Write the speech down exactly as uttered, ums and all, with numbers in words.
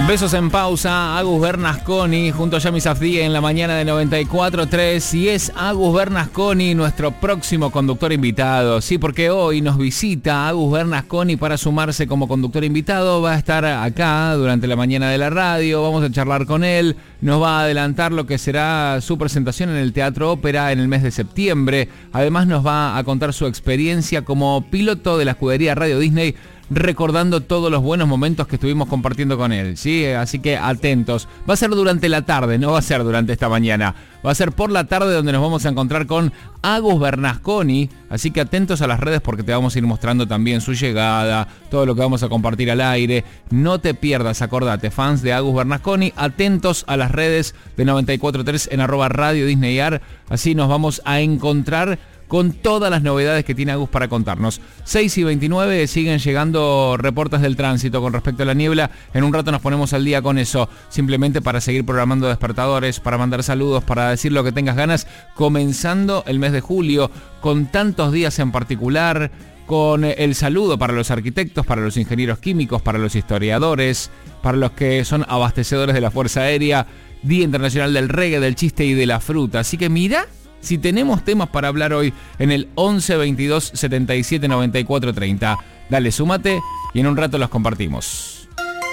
Besos en pausa, Agus Bernasconi junto a Yami Safdie en la mañana de noventa y cuatro punto tres y es Agus Bernasconi nuestro próximo conductor invitado. Sí, porque hoy nos visita Agus Bernasconi para sumarse como conductor invitado. Va a estar acá durante la mañana de la radio, vamos a charlar con él, nos va a adelantar lo que será su presentación en el Teatro Ópera en el mes de septiembre. Además nos va a contar su experiencia como piloto de la escudería Radio Disney, recordando todos los buenos momentos que estuvimos compartiendo con él, ¿sí? Así que atentos. Va a ser durante la tarde, no va a ser durante esta mañana. Va a ser por la tarde donde nos vamos a encontrar con Agus Bernasconi. Así que atentos a las redes porque te vamos a ir mostrando también su llegada, todo lo que vamos a compartir al aire. No te pierdas, acordate, fans de Agus Bernasconi, atentos a las redes de noventa y cuatro punto tres en arroba Radio Disneyar. Así nos vamos a encontrar con todas las novedades que tiene Agus para contarnos. seis y veintinueve, siguen llegando reportes del tránsito con respecto a la niebla. En un rato nos ponemos al día con eso, simplemente para seguir programando despertadores, para mandar saludos, para decir lo que tengas ganas, comenzando el mes de julio, con tantos días en particular, con el saludo para los arquitectos, para los ingenieros químicos, para los historiadores, para los que son abastecedores de la Fuerza Aérea, Día Internacional del Reggae, del Chiste y de la Fruta. Así que mira si tenemos temas para hablar hoy en el once veintidós setenta y siete noventa y cuatro treinta. Dale, súmate y en un rato los compartimos.